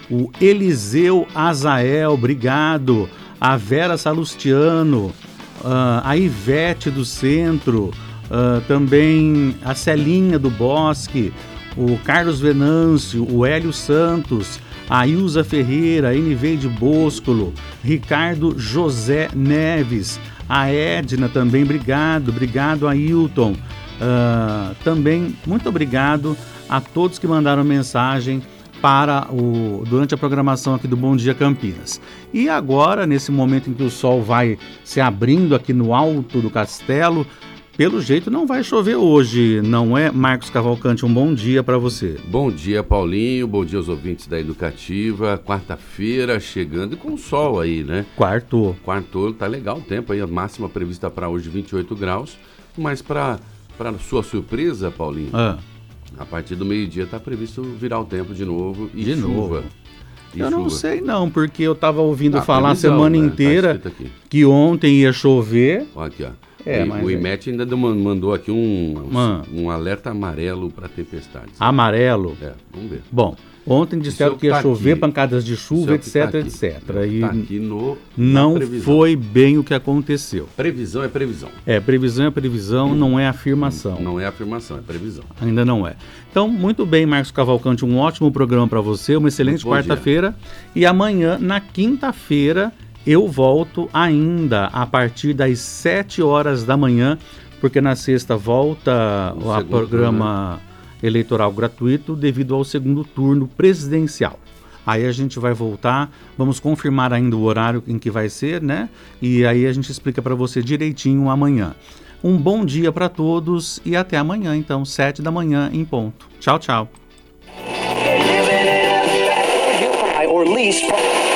o Eliseu Azael, obrigado, a Vera Salustiano, a Ivete do Centro, também a Celinha do Bosque, o Carlos Venâncio, o Hélio Santos, a Ilza Ferreira, a Eniveide Boscolo, Ricardo José Neves, a Edna também, obrigado Ailton, também muito obrigado a todos que mandaram mensagem durante a programação aqui do Bom Dia Campinas. E agora, nesse momento em que o sol vai se abrindo aqui no alto do castelo, pelo jeito não vai chover hoje, não é, Marcos Cavalcante? Um bom dia para você. Bom dia, Paulinho, bom dia aos ouvintes da Educativa. Quarta-feira chegando e com sol aí, né? Quartou, tá legal o tempo aí, a máxima prevista para hoje 28 graus, mas para sua surpresa, Paulinho, a partir do meio-dia está previsto virar o tempo de novo e chuva. Eu não sei não, porque eu estava ouvindo falar a previsão, semana né? inteira Tá aqui. que ontem ia chover. Olha aqui, ó. Mas o IMET ainda mandou aqui um alerta amarelo para tempestades. Amarelo? Vamos ver. Bom, ontem disseram que ia chover, aqui, pancadas de chuva, etc, etc. E aqui não foi bem o que aconteceu. Previsão é previsão. Previsão é previsão, não é afirmação. Não é afirmação, é previsão. Ainda não é. Então, muito bem, Marcos Cavalcante, um ótimo programa para você, uma excelente quarta-feira. E amanhã, na quinta-feira, eu volto ainda a partir das 7 horas da manhã, porque na sexta volta o programa eleitoral gratuito devido ao segundo turno presidencial. Aí a gente vai voltar, vamos confirmar ainda o horário em que vai ser, né? E aí a gente explica para você direitinho amanhã. Um bom dia para todos e até amanhã, então, 7 da manhã em ponto. Tchau, tchau.